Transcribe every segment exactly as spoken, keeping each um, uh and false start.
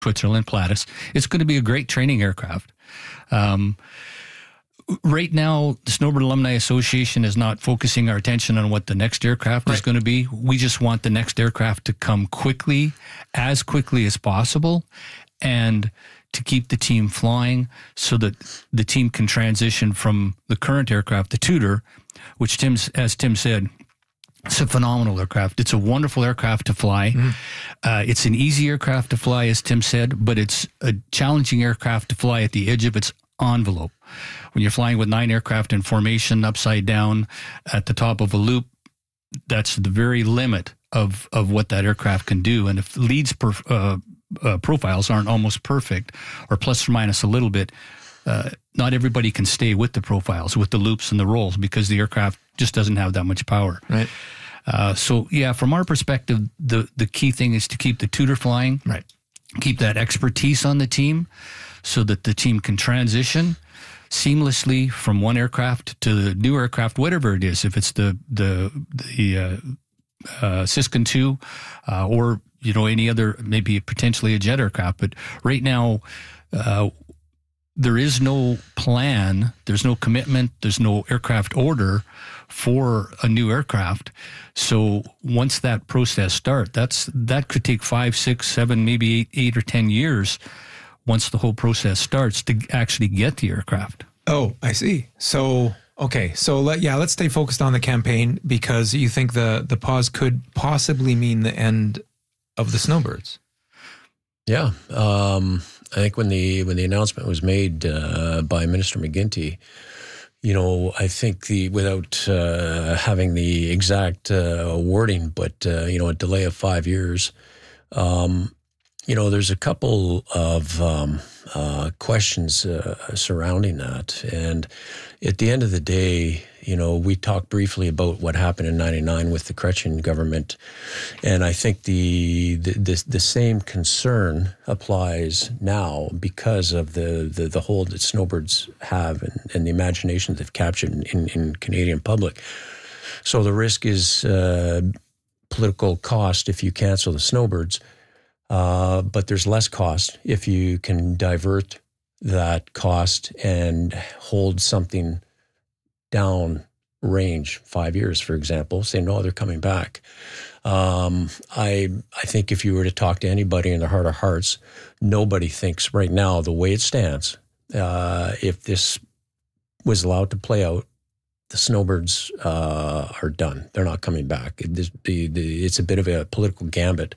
Switzerland, Pilatus. It's going to be a great training aircraft. Um, right now, the Snowbird Alumni Association is not focusing our attention on what the next aircraft right. is going to be. We just want the next aircraft to come quickly, as quickly as possible, and to keep the team flying so that the team can transition from the current aircraft, the Tudor, which Tim, as Tim said, it's a phenomenal aircraft. It's a wonderful aircraft to fly. Mm. Uh, it's an easy aircraft to fly, as Tim said, but it's a challenging aircraft to fly at the edge of its envelope. When you're flying with nine aircraft in formation, upside down, at the top of a loop, that's the very limit of, of what that aircraft can do. And if leads per, uh, uh, profiles aren't almost perfect, or plus or minus a little bit, uh, not everybody can stay with the profiles, with the loops and the rolls, because the aircraft just doesn't have that much power. Right. Uh, so, yeah, from our perspective, the, the key thing is to keep the Tudor flying, right. keep that expertise on the team so that the team can transition seamlessly from one aircraft to the new aircraft, whatever it is, if it's the the, the uh, uh, Siskin two uh, or, you know, any other, maybe potentially a jet aircraft. But right now, uh, there is no plan, there's no commitment, there's no aircraft order for a new aircraft. So once that process starts, that's that could take five, six, seven, maybe eight, eight or ten years once the whole process starts to actually get the aircraft. Oh, I see. So, okay. So let, yeah, let's stay focused on the campaign, because you think the, the pause could possibly mean the end of the Snowbirds. Yeah. Um, I think when the when the announcement was made uh, by Minister McGuinty, you know, I think the without uh, having the exact uh, wording, but uh, you know, a delay of five years. Um, you know, there's a couple of um, uh, questions uh, surrounding that, and at the end of the day, you know, we talked briefly about what happened in ninety-nine with the Chrétien government, and I think the the, the, the same concern applies now because of the, the, the hold that Snowbirds have and, and the imagination they've captured in, in, in Canadian public. So the risk is uh, political cost if you cancel the Snowbirds, uh, but there's less cost if you can divert that cost and hold something down range, five years, for example, say, no, they're coming back. Um, I I think if you were to talk to anybody in their heart of hearts, nobody thinks right now, the way it stands, uh, if this was allowed to play out, the Snowbirds uh, are done. They're not coming back. It, the, the, it's a bit of a political gambit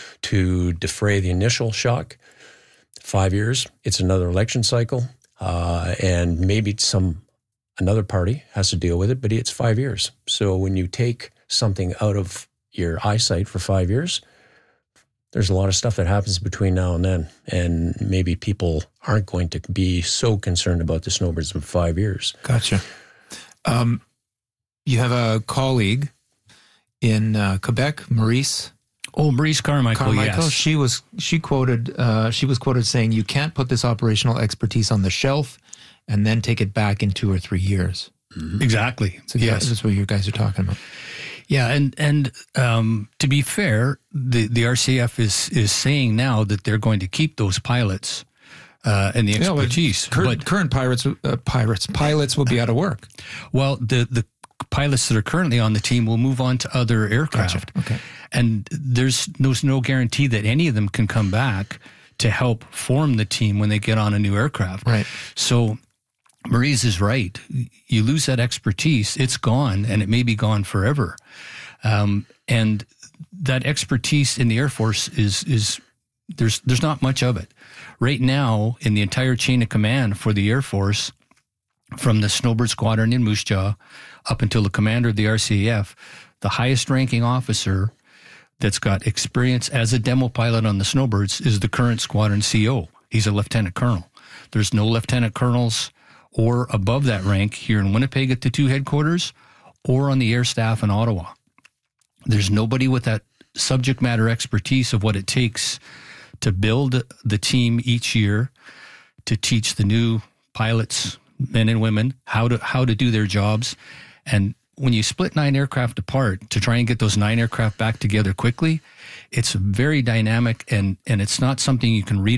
to defray the initial shock. Five years, it's another election cycle, uh, and maybe some another party has to deal with it, but it's five years. So when you take something out of your eyesight for five years, there's a lot of stuff that happens between now and then, and maybe people aren't going to be so concerned about the Snowbirds for five years. Gotcha. Um, you have a colleague in uh, Quebec, Maurice. Oh, Maurice Carmichael, Carmichael. yes. She was she quoted uh, she was quoted saying, "You can't put this operational expertise on the shelf and then take it back in two or three years." Mm-hmm. Exactly. So yes, that's what you guys are talking about. Yeah, and and um, to be fair, the the R C F is is saying now that they're going to keep those pilots uh, and the expertise. Yeah, well, current, but current pirates, uh, pirates, pilots will be out of work. Well, the the pilots that are currently on the team will move on to other aircraft. Gotcha. Okay. And there's, there's no guarantee that any of them can come back to help form the team when they get on a new aircraft. Right. So Maurice is right. You lose that expertise, it's gone, and it may be gone forever. Um, and that expertise in the Air Force is is there's there's not much of it. Right now, in the entire chain of command for the Air Force, from the Snowbird Squadron in Moose Jaw up until the commander of the R C A F, the highest ranking officer that's got experience as a demo pilot on the Snowbirds is the current squadron C O. He's a lieutenant colonel. There's no lieutenant colonels or above that rank here in Winnipeg at the two headquarters or on the air staff in Ottawa. There's nobody with that subject matter expertise of what it takes to build the team each year, to teach the new pilots, men and women, how to how to do their jobs. And when you split nine aircraft apart to try and get those nine aircraft back together quickly, it's very dynamic, and, and it's not something you can read